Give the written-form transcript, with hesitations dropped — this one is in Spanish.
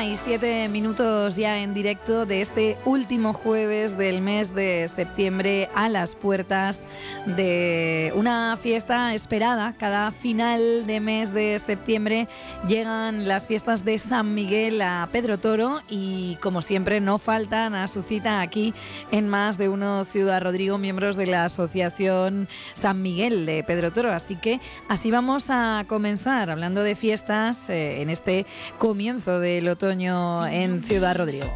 1:07 ya en directo de este último jueves del mes de septiembre, a las puertas de una fiesta esperada. Cada final de mes de septiembre llegan las fiestas de San Miguel a Pedro Toro y, como siempre, no faltan a su cita aquí en Más de Uno Ciudad Rodrigo miembros de la Asociación San Miguel de Pedro Toro. Así que así vamos a comenzar hablando de fiestas en este comienzo del otoño en Ciudad Rodrigo.